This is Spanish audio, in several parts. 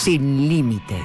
sin límites.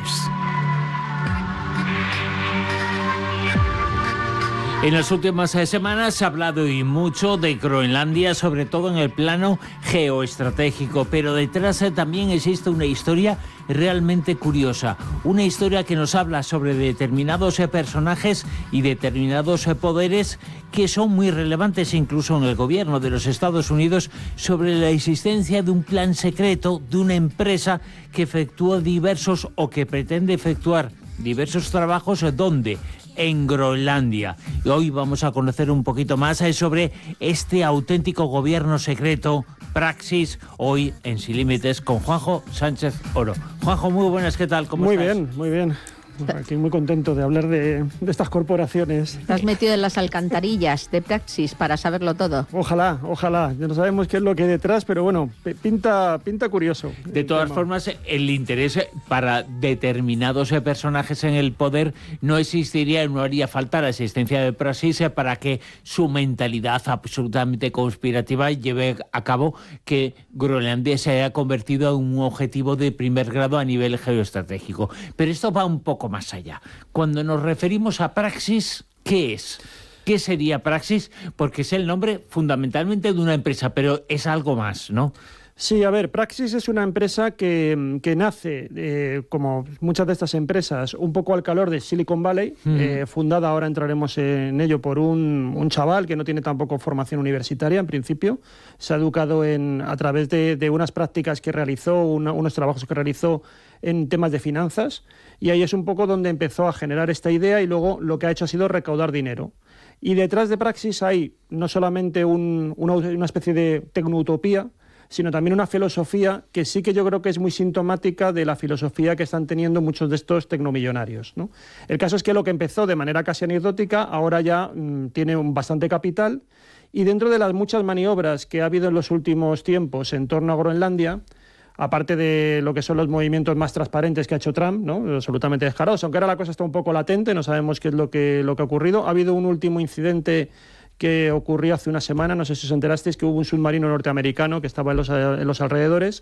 En las últimas semanas se ha hablado y mucho de Groenlandia, sobre todo en el plano geoestratégico, pero detrás también existe una historia realmente curiosa, una historia que nos habla sobre determinados personajes y determinados poderes que son muy relevantes incluso en el gobierno de los Estados Unidos, sobre la existencia de un plan secreto de una empresa que efectúa diversos o que pretende efectuar diversos trabajos donde en Groenlandia. Y hoy vamos a conocer un poquito más sobre este auténtico gobierno secreto, Praxis, hoy en Sin Límites con Juanjo Sánchez Oro. Juanjo, muy buenas, ¿qué tal? ¿Cómo estás? Muy bien, muy bien. Aquí muy contento de hablar de estas corporaciones. Te has metido en las alcantarillas de Praxis para saberlo todo. Ojalá, ojalá. Ya no sabemos qué es lo que hay detrás, pero bueno, pinta curioso. De todas formas, el interés para determinados personajes en el poder no existiría y no haría falta la existencia de Praxis para que su mentalidad absolutamente conspirativa lleve a cabo que Groenlandia se haya convertido en un objetivo de primer grado a nivel geoestratégico. Pero esto va un poco más allá. Cuando nos referimos a Praxis, ¿qué es? ¿Qué sería Praxis? Porque es el nombre fundamentalmente de una empresa, pero es algo más, ¿no? Sí, a ver, Praxis es una empresa que nace, como muchas de estas empresas, un poco al calor de Silicon Valley, fundada, ahora entraremos en ello, por un chaval que no tiene tampoco formación universitaria, en principio. Se ha educado a través de unas prácticas que realizó, unos trabajos que realizó en temas de finanzas, y ahí es un poco donde empezó a generar esta idea y luego lo que ha hecho ha sido recaudar dinero. Y detrás de Praxis hay no solamente una especie de tecnoutopía, sino también una filosofía que sí que yo creo que es muy sintomática de la filosofía que están teniendo muchos de estos tecnomillonarios, ¿no? El caso es que lo que empezó de manera casi anecdótica ahora ya tiene bastante capital, y dentro de las muchas maniobras que ha habido en los últimos tiempos en torno a Groenlandia, aparte de lo que son los movimientos más transparentes que ha hecho Trump, ¿no?, absolutamente descarados, aunque ahora la cosa está un poco latente, no sabemos qué es lo que ha ocurrido. Ha habido un último incidente que ocurrió hace una semana, no sé si os enterasteis, que hubo un submarino norteamericano que estaba en los alrededores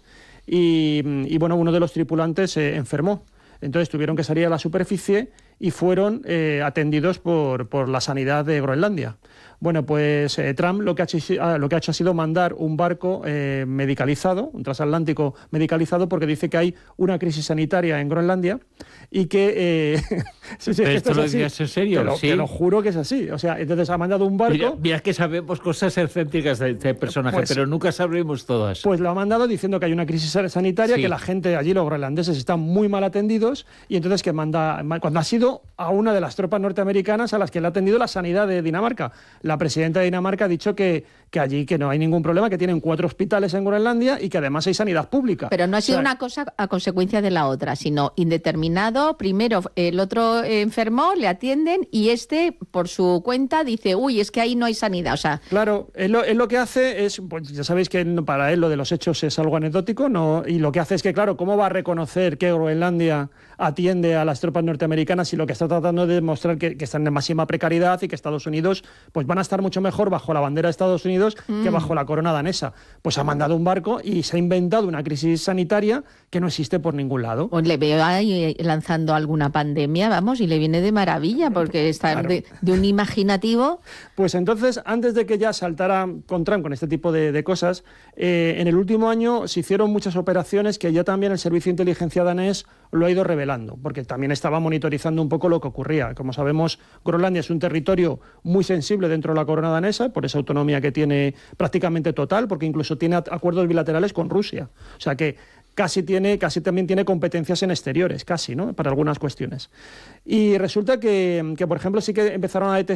y bueno, uno de los tripulantes se enfermó. Entonces tuvieron que salir a la superficie y fueron atendidos por la sanidad de Groenlandia. Bueno, pues Trump lo que ha hecho ha sido mandar un barco medicalizado, un transatlántico medicalizado, porque dice que hay una crisis sanitaria en Groenlandia y que... sí, ¿pero esto lo digas en serio? Te lo juro que es así. O sea, entonces ha mandado un barco... Mira que sabemos cosas excéntricas de este personaje, pues, pero nunca sabremos todas. Pues lo ha mandado diciendo que hay una crisis sanitaria, que la gente allí, los groenlandeses, están muy mal atendidos, y entonces que cuando ha sido a una de las tropas norteamericanas a las que le ha atendido la sanidad de Dinamarca. La presidenta de Dinamarca ha dicho que allí que no hay ningún problema, que tienen 4 hospitales en Groenlandia y que además hay sanidad pública. Pero no ha sido una cosa a consecuencia de la otra, sino indeterminado. Primero el otro enfermó, le atienden, y por su cuenta dice, uy, es que ahí no hay sanidad. O sea, claro, él lo que hace es, pues ya sabéis que para él lo de los hechos es algo anecdótico, ¿no? Y lo que hace es que, claro, ¿cómo va a reconocer que Groenlandia atiende a las tropas norteamericanas si lo que está tratando de demostrar que están en máxima precariedad y que Estados Unidos pues van a estar mucho mejor bajo la bandera de Estados Unidos que bajo la corona danesa? Pues ha mandado un barco y se ha inventado una crisis sanitaria que no existe por ningún lado. Pues le veo ahí lanzando alguna pandemia, vamos, y le viene de maravilla, porque está claro, de un imaginativo. Pues entonces, antes de que ya saltara con Trump con este tipo de cosas, en el último año se hicieron muchas operaciones que ya también el servicio de inteligencia danés lo ha ido revelando, porque también estaba monitorizando un poco lo que ocurría. Como sabemos, Groenlandia es un territorio muy sensible dentro de la corona danesa, por esa autonomía que tiene prácticamente total, porque incluso tiene acuerdos bilaterales con Rusia. O sea que casi también tiene competencias en exteriores, casi, ¿no?, para algunas cuestiones. Y resulta que por ejemplo, sí que empezaron a detectar